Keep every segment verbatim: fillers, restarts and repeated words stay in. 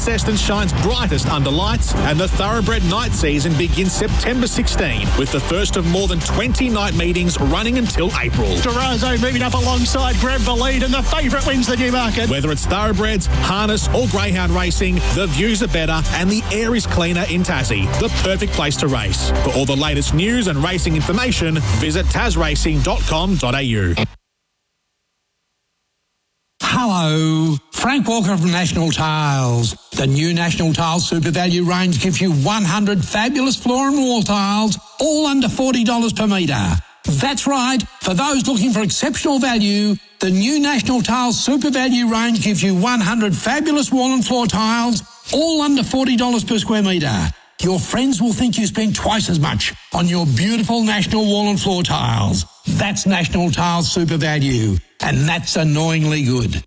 Launceston shines brightest under lights, and the Thoroughbred night season begins September sixteenth, with the first of more than twenty night meetings running until April. Durazo moving up alongside Grab the lead, and the favourite wins the Newmarket. Whether it's thoroughbreds, harness or greyhound racing, the views are better and the air is cleaner in Tassie. The perfect place to race. For all the latest news and racing information, visit tas racing dot com dot a u. Hello, Frank Walker from National Tiles. The new National Tiles Super Value range gives you one hundred fabulous floor and wall tiles, all under forty dollars per metre. That's right, for those looking for exceptional value, the new National Tiles Super Value range gives you one hundred fabulous wall and floor tiles, all under forty dollars per square metre. Your friends will think you spent twice as much on your beautiful National wall and floor tiles. That's National Tiles Super Value, and that's annoyingly good.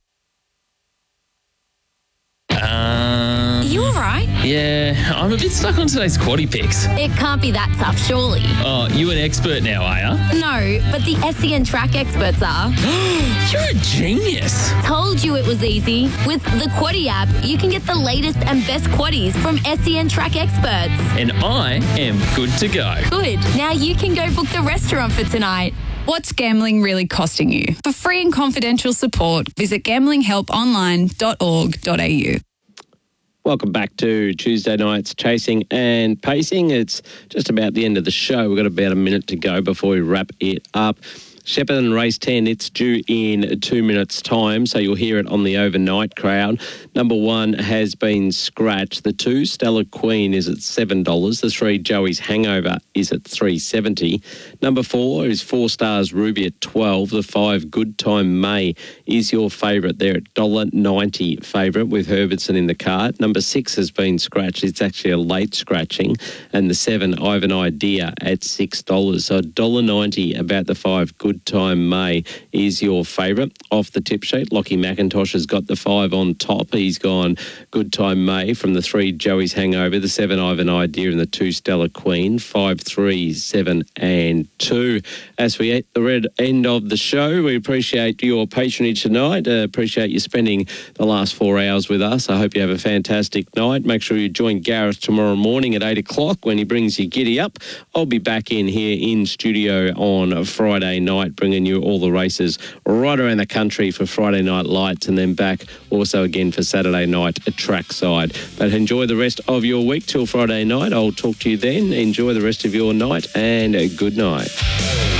Um, You all right? yeah, I'm a bit stuck on today's quaddie picks. It can't be that tough, surely. Oh, you an expert now, are ya? No, but the S E N track experts are. You're a genius. Told you it was easy. With the Quaddie app, you can get the latest and best quaddies from S E N track experts. And I am good to go. Good. Now you can go book the restaurant for tonight. What's gambling really costing you? For free and confidential support, visit gambling help online dot org dot a u. Welcome back to Tuesday night's Chasing and Pacing. It's just about the end of the show. We've got about a minute to go before we wrap it up. Shepparton Race ten, it's due in two minutes' time, so you'll hear it on the overnight crowd. Number one has been scratched. The two, Stella Queen, is at seven dollars. The three, Joey's Hangover, is at three dollars seventy. Number four is Four Stars Ruby at twelve dollars. The five, Good Time May, is your favourite there at one dollar ninety favourite with Herbertson in the cart. Number six has been scratched. It's actually a late scratching. And the seven, Ivan Idea, at six dollars. So one dollar ninety about the five, Good Time May, is your favourite. Off the tip sheet, Lockie McIntosh has got the five on top. He's gone Good Time May from the three, Joey's Hangover, the seven, Ivan Idea, and the two, Stella Queen. Five, three, seven, and two. As we at the red end of the show, we appreciate your patronage tonight. Uh, appreciate you spending the last four hours with us. I hope you have a fantastic night. Make sure you join Gareth tomorrow morning at eight o'clock when he brings you giddy up. I'll be back in here in studio on Friday night, bringing you all the races right around the country for Friday Night Lights, and then back also again for Saturday night at trackside. But enjoy the rest of your week till Friday night. I'll talk to you then. Enjoy the rest of your night, and good night.